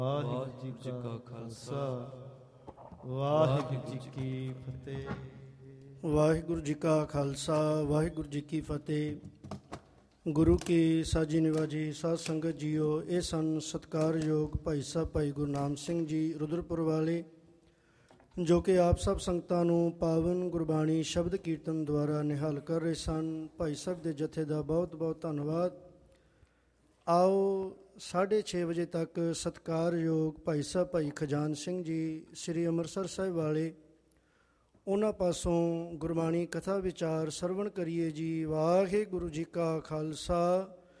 ਵਾਹਿਗੁਰੂ ਜੀ ਕਾ ਖਾਲਸਾ ਵਾਹਿਗੁਰੂ ਜੀ ਕੀ ਫਤਿਹ। ਵਾਹਿਗੁਰੂ ਜੀ ਕਾ ਖਾਲਸਾ ਵਾਹਿਗੁਰੂ ਜੀ ਕੀ ਫਤਿਹ। ਗੁਰੂ ਕੀ ਸਾਜੀ ਨਿਵਾਜੀ ਸਾਧ ਸੰਗਤ ਜੀਓ, ਇਹ ਸਨ ਸਤਿਕਾਰਯੋਗ ਭਾਈ ਸਾਹਿਬ ਭਾਈ ਗੁਰਨਾਮ ਸਿੰਘ ਜੀ ਰੁਦਰਪੁਰ ਵਾਲੇ, ਜੋ ਕਿ ਆਪ ਸਭ ਸੰਗਤਾਂ ਨੂੰ ਪਾਵਨ ਗੁਰਬਾਣੀ ਸ਼ਬਦ ਕੀਰਤਨ ਦੁਆਰਾ ਨਿਹਾਲ ਕਰ ਰਹੇ ਸਨ। ਭਾਈ ਸਾਹਿਬ ਦੇ ਜਥੇ ਦਾ ਬਹੁਤ ਬਹੁਤ ਧੰਨਵਾਦ। ਆਓ 6:30 ਵਜੇ ਤੱਕ ਸਤਿਕਾਰਯੋਗ ਭਾਈ ਸਾਹਿਬ ਭਾਈ ਖਜਾਨ ਸਿੰਘ ਜੀ ਸ੍ਰੀ ਅੰਮ੍ਰਿਤਸਰ ਸਾਹਿਬ ਵਾਲੇ, ਉਹਨਾਂ ਪਾਸੋਂ ਗੁਰਬਾਣੀ ਕਥਾ ਵਿਚਾਰ ਸਰਵਣ ਕਰੀਏ ਜੀ। ਵਾਹਿਗੁਰੂ ਜੀ ਕਾ ਖਾਲਸਾ